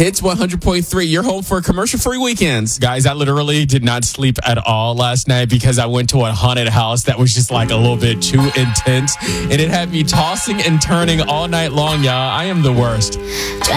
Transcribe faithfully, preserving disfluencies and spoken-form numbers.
Hits one hundred point three. You're home for commercial-free weekends. Guys, I literally did not sleep at all last night because I went to a haunted house that was just like a little bit too intense. And it had me tossing and turning all night long, y'all. I am the worst.